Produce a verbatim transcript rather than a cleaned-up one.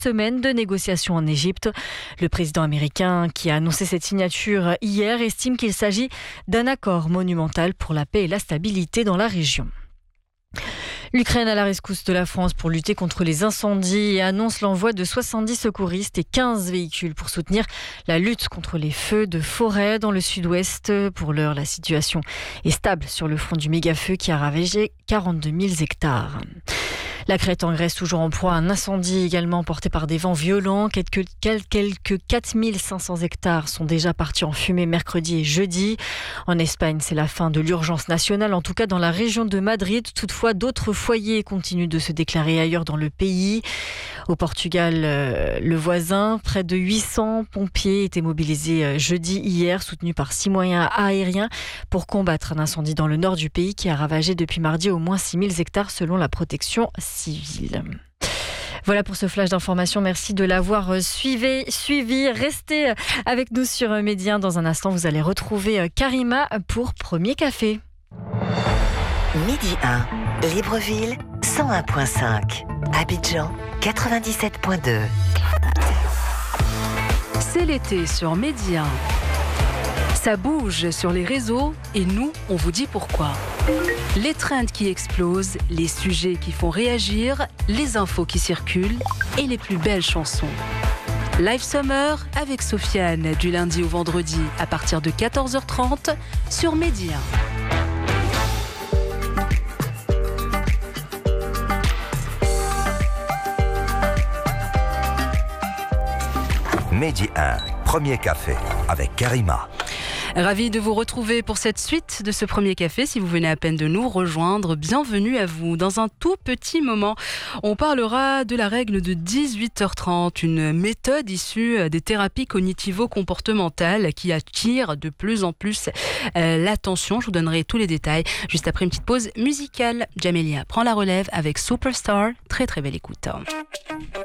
semaine de négociations en Égypte. Le président américain, qui a annoncé cette signature hier, estime qu'il s'agit d'un accord monumental pour la paix et la stabilité dans la région. L'Ukraine à la rescousse de la France pour lutter contre les incendies et annonce l'envoi de soixante-dix secouristes et quinze véhicules pour soutenir la lutte contre les feux de forêt dans le sud-ouest. Pour l'heure, la situation est stable sur le front du méga-feu qui a ravagé quarante-deux mille hectares. La Crète en Grèce, toujours en proie à un incendie également porté par des vents violents. Quelques, quelques quatre mille cinq cents hectares sont déjà partis en fumée mercredi et jeudi. En Espagne, c'est la fin de l'urgence nationale, en tout cas dans la région de Madrid. Toutefois, d'autres foyers continuent de se déclarer ailleurs dans le pays. Au Portugal, euh, le voisin, près de huit cents pompiers étaient mobilisés euh, jeudi hier, soutenus par six moyens aériens pour combattre un incendie dans le nord du pays qui a ravagé depuis mardi au moins six mille hectares selon la protection civile. Voilà pour ce flash d'information. Merci de l'avoir suivi. suivi. Restez avec nous sur Média. Dans un instant, vous allez retrouver Karima pour Premier Café. Midi un, Libreville, cent un virgule cinq. Abidjan, quatre-vingt-dix-sept virgule deux. C'est l'été sur Média. Ça bouge sur les réseaux et nous, on vous dit pourquoi. Les trends qui explosent, les sujets qui font réagir, les infos qui circulent et les plus belles chansons. Live Summer avec Sofiane du lundi au vendredi à partir de quatorze heures trente sur Média. Midi un, Premier Café avec Karima. Ravi de vous retrouver pour cette suite de ce Premier Café. Si vous venez à peine de nous rejoindre, bienvenue à vous. Dans un tout petit moment, on parlera de la règle de dix-huit heures trente, une méthode issue des thérapies cognitivo-comportementales qui attire de plus en plus euh, l'attention. Je vous donnerai tous les détails juste après une petite pause musicale. Jamelia prend la relève avec Superstar. Très très belle écoute.